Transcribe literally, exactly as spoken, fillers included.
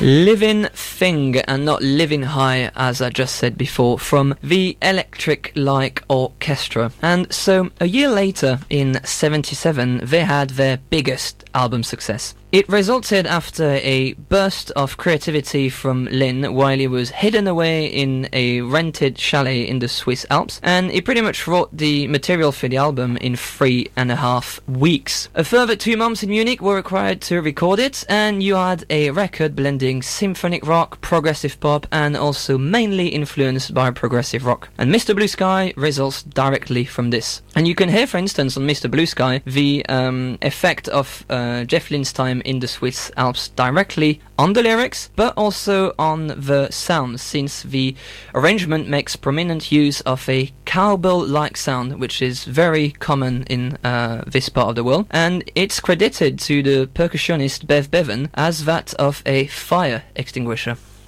Living Thing, and not Living High, as I just said before, from the Electric Light Orchestra. And so, a year later, in seventy-seven, they had their biggest album success. It resulted after a burst of creativity from Lynn while he was hidden away in a rented chalet in the Swiss Alps, and he pretty much wrote the material for the album in three and a half weeks. A further two months in Munich were required to record it, and you had a record blending symphonic rock, progressive pop, and also mainly influenced by progressive rock. And Mister Blue Sky results directly from this. And you can hear, for instance, on Mister Blue Sky, the um, effect of uh, Jeff Lynne's time in the Swiss Alps directly on the lyrics, but also on the sound, since the arrangement makes prominent use of a cowbell-like sound, which is very common in uh, this part of the world, and it's credited to the percussionist Bev Bevan as that of a fire extinguisher.